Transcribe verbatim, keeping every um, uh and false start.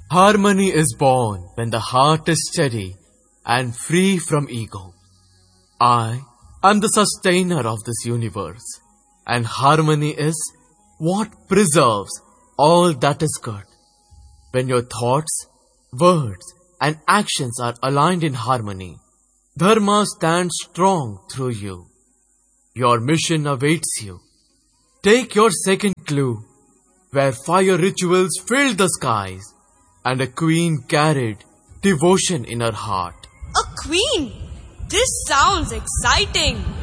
Harmony is born when the heart is steady and free from ego. I am the sustainer of this universe, and harmony is what preserves all that is good. When your thoughts, words, and actions are aligned in harmony, Dharma stands strong through you. Your mission awaits you. Take your second clue, where fire rituals filled the skies, and a queen carried devotion in her heart. A queen? This sounds exciting.